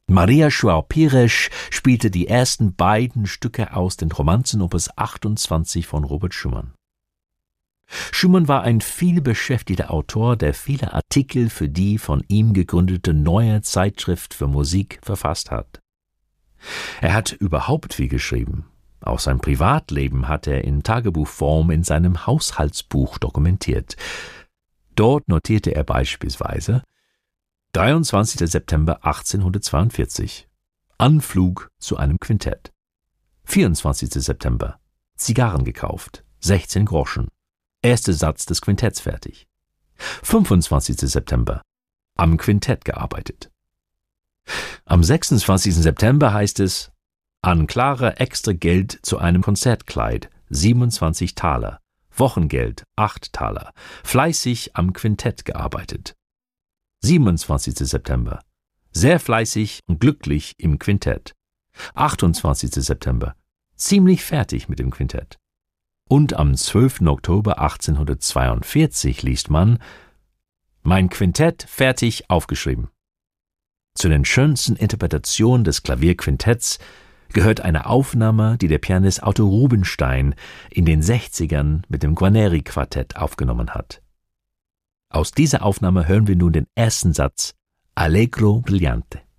Maria João-Pires spielte die ersten beiden Stücke aus den Romanzen Opus 28 von Robert Schumann. Schumann war ein vielbeschäftigter Autor, der viele Artikel für die von ihm gegründete Neue Zeitschrift für Musik verfasst hat. Er hat überhaupt viel geschrieben. Auch sein Privatleben hat er in Tagebuchform in seinem Haushaltsbuch dokumentiert. Dort notierte er beispielsweise: 23. September 1842 Anflug zu einem Quintett. 24. September Zigarren gekauft, 16 Groschen. Erster Satz des Quintetts fertig. 25. September am Quintett gearbeitet. Am 26. September heißt es: an Clara extra Geld zu einem Konzertkleid, 27 Taler, Wochengeld 8 Taler, fleißig am Quintett gearbeitet. 27. September sehr fleißig und glücklich im Quintett. 28. September ziemlich fertig mit dem Quintett. Und am 12. Oktober 1842 liest man: mein Quintett fertig aufgeschrieben. Zu den schönsten Interpretationen des Klavierquintetts gehört eine Aufnahme, die der Pianist Otto Rubinstein in den 60ern mit dem Guarneri-Quartett aufgenommen hat. Aus dieser Aufnahme hören wir nun den ersten Satz Allegro brillante.